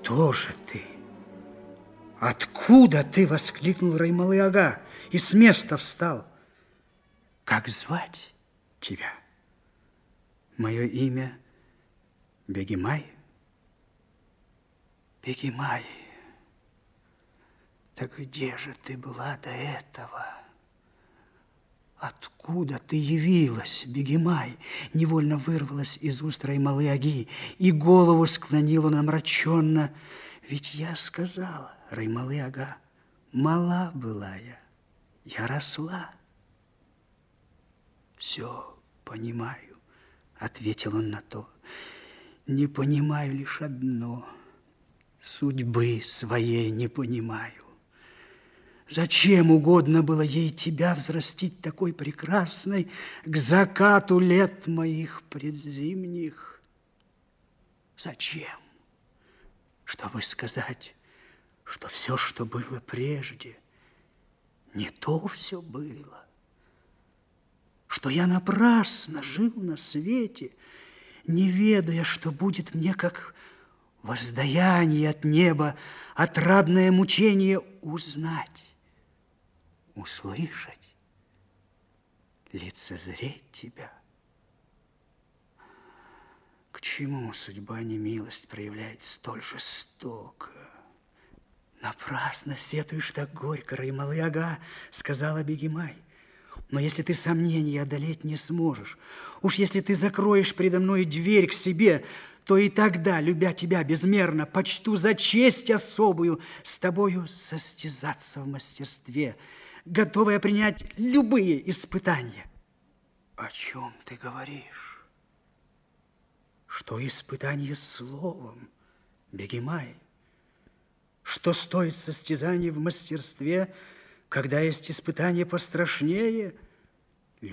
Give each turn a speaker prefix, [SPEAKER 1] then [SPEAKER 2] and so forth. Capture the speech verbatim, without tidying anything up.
[SPEAKER 1] Кто же ты? Откуда ты? Воскликнул Раймалы-ага и с места встал. Как звать тебя? Мое имя Бегимай. Бегимай, так где же ты была до этого? Откуда ты явилась, Бегимай? Невольно вырвалась из уст Раймалы-аги, и голову склонил он омраченно. Ведь я сказала, Раймалы-ага, мала была я, я росла. Все понимаю, ответил он на то. Не понимаю лишь одно, судьбы своей не понимаю. Зачем угодно было ей тебя взрастить такой прекрасной к закату лет моих предзимних? Зачем? Чтобы сказать, что все, что было прежде, не то все было, что я напрасно жил на свете, не ведая, что будет мне как воздаяние от неба, отрадное мучение узнать, услышать, лицезреть тебя. К чему судьба немилость проявляет столь жестоко? Напрасно сетуешь так горько, Раймалы-ага, сказала Бегимай. Но если ты сомнения одолеть не сможешь, уж если ты закроешь предо мной дверь к себе, то и тогда, любя тебя безмерно, почту за честь особую с тобою состязаться в мастерстве, готовая принять любые испытания. О чем ты говоришь? Что испытание словом, Бегимай? Что стоит состязание в мастерстве, когда есть испытание пострашнее?